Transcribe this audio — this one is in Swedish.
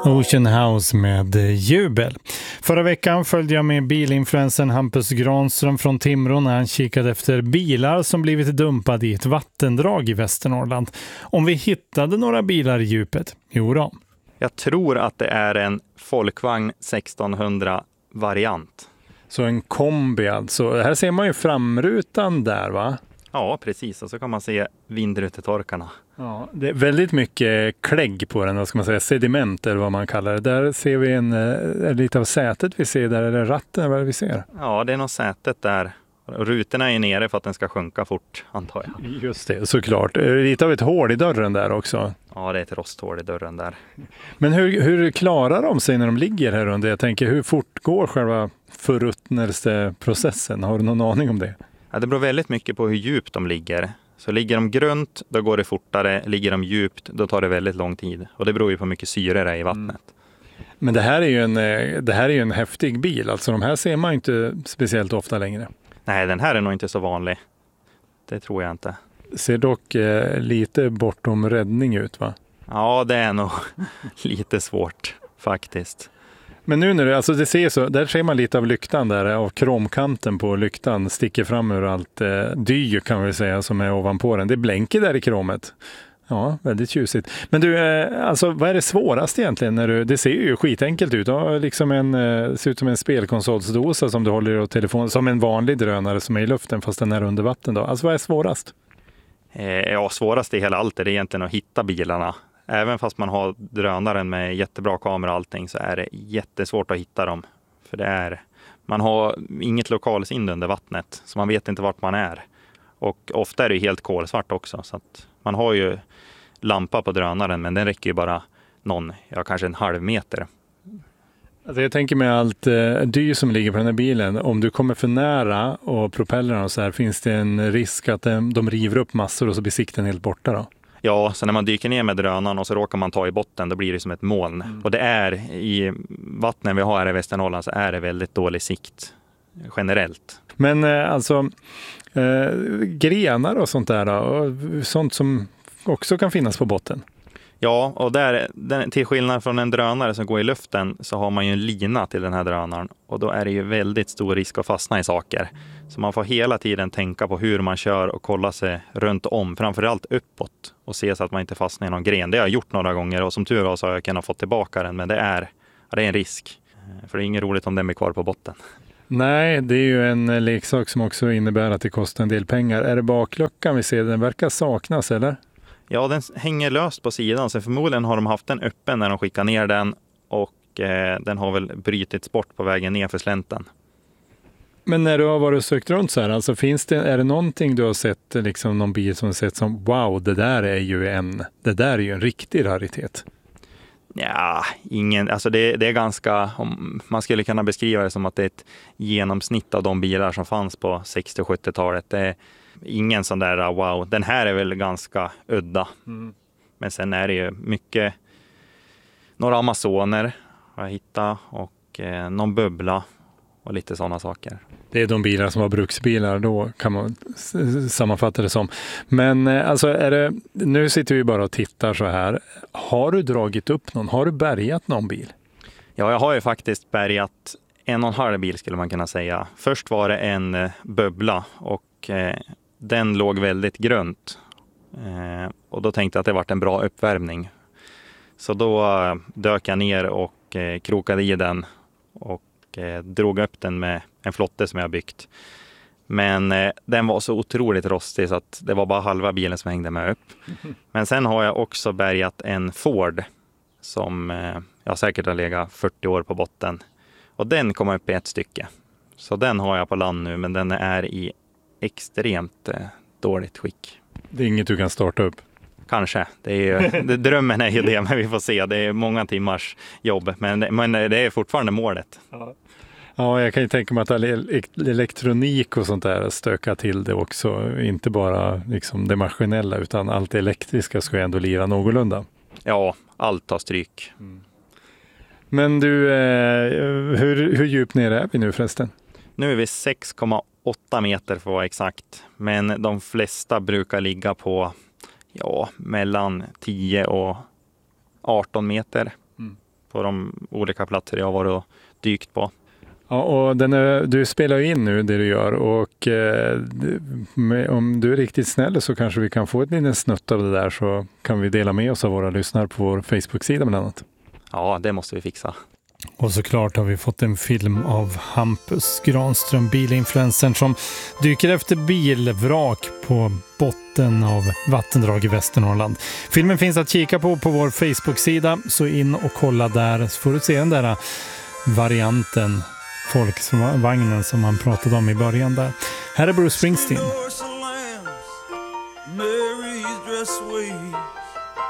Ocean House med Jubel. Förra veckan följde jag med bilinfluensen Hampus Granström från Timrå när han kikade efter bilar som blivit dumpade i ett vattendrag i Västernorrland. Om vi hittade några bilar i djupet? Jo då. Jag tror att det är en Folkvagn 1600-variant. Så en kombi alltså. Här ser man ju framrutan där, va? Ja, precis. Och så kan man se vindrutetorkarna. Ja, det är väldigt mycket klägg på den, vad ska man säga, sediment eller vad man kallar det. Där ser vi lite av sätet vi ser där, eller ratten, vad vi ser. Ja, det är nog sätet där. Rutorna är nere för att den ska sjunka fort, antar jag. Just det, såklart. Lite av ett hål i dörren där också. Ja, det är ett rosthål i dörren där. Men hur klarar de sig när de ligger här under? Jag tänker, hur fort går själva förruttnelseprocessen? Har du någon aning om det? Ja, det beror väldigt mycket på hur djupt de ligger. Så ligger de grunt, då går det fortare. Ligger de djupt, då tar det väldigt lång tid. Och det beror ju på hur mycket syre det är i vattnet. Men det här är ju en häftig bil. Alltså de här ser man ju inte speciellt ofta längre. Nej, den här är nog inte så vanlig. Det tror jag inte. Ser dock lite bortom räddning ut, va? Ja, det är nog lite svårt faktiskt. Men nu när det ser så, där ser man lite av lyktan där, av kromkanten på lyktan sticker fram ur allt dy kan vi säga som är ovanpå den. Det blänker där i kromet. Ja, väldigt tjusigt. Men du, alltså vad är det svårast egentligen? Det ser ju skitenkelt ut. Ja, liksom ser ut som en spelkonsolsdosa som du håller i telefon, som en vanlig drönare som är i luften fast den är under vatten då. Alltså vad är svårast? Ja, svårast i hela allt är det egentligen att hitta bilarna. Även fast man har drönaren med jättebra kamera och allting så är det jättesvårt att hitta dem. För man har inget lokalsinne under vattnet så man vet inte vart man är. Och ofta är det helt kolsvart också så att man har ju lampa på drönaren men den räcker ju bara kanske en halv meter. Alltså jag tänker med allt dy som ligger på den här bilen, om du kommer för nära och propellrarna och så här, finns det en risk att de river upp massor och så blir sikten helt borta då? Ja, så när man dyker ner med drönaren och så råkar man ta i botten, då blir det som ett moln. Och det är i vattnen vi har här i Västernorrland så är det väldigt dålig sikt generellt. Men alltså grenar och sånt där då, och sånt som också kan finnas på botten? Ja, och till skillnad från en drönare som går i luften så har man ju en lina till den här drönaren. Och då är det ju väldigt stor risk att fastna i saker. Så man får hela tiden tänka på hur man kör och kolla sig runt om, framförallt uppåt. Och se så att man inte fastnar i någon gren. Det har jag gjort några gånger och som tur var så har jag kunnat få tillbaka den. Men det är en risk. För det är inget roligt om den blir kvar på botten. Nej, det är ju en leksak som också innebär att det kostar en del pengar. Är det bakluckan vi ser? Den verkar saknas, eller? Ja, den hänger löst på sidan så förmodligen har de haft den öppen när de skickar ner den och den har väl brytits bort på vägen ner för slänten. Men när du har varit och sökt runt så här, alltså är det någonting du har sett, liksom någon bil som har sett som wow, det där är ju en riktig raritet? Ja, alltså det är ganska, man skulle kunna beskriva det som att det är ett genomsnitt av de bilar som fanns på 60- och 70-talet. Det är ingen sån där wow, den här är väl ganska udda. Men sen är det ju mycket, några Amazoner har jag hittat och någon bubbla och lite sådana saker. Det är de bilar som var bruksbilar, då kan man sammanfatta det som. Men alltså nu sitter vi bara och tittar så här. Har du dragit upp någon? Har du bärgat någon bil? Ja, jag har ju faktiskt bärgat 1,5 bil skulle man kunna säga. Först var det en bubbla och den låg väldigt grunt. Och då tänkte jag att det var en bra uppvärmning. Så då dök jag ner och krokade i den och drog upp den med en flotte som jag byggt. Men den var så otroligt rostig så att det var bara halva bilen som hängde med upp. Men sen har jag också bärgat en Ford som jag säkert har legat 40 år på botten. Och den kom upp i ett stycke. Så den har jag på land nu men den är i extremt dåligt skick. Det är inget du kan starta upp? Kanske. Drömmen är ju det, men vi får se. Det är många timmars jobb, men det är fortfarande målet. Ja, jag kan ju tänka mig att elektronik och sånt där stökar till det också. Inte bara liksom det maskinella, utan allt det elektriska ska ju ändå lira någorlunda. Ja, allt tar stryk. Men du, hur djupt ner är vi nu förresten? Nu är vi 6,8 meter för att vara exakt. Men de flesta brukar ligga på mellan 10 och 18 meter på de olika platser jag har varit och dykt på. Ja, och du spelar ju in nu det du gör och om du är riktigt snäll så kanske vi kan få ett litet snutt av det där, så kan vi dela med oss av våra lyssnare på vår Facebook-sida bland annat. Ja, det måste vi fixa. Och såklart har vi fått en film av Hampus Granström, bilinfluencern, som dyker efter bilvrak på botten av vattendrag i Västernorrland. Filmen finns att kika på vår Facebook-sida, så in och kolla där så får du se den där varianten, folksvagnen som man pratade om i början där. Här är Bruce Springsteen.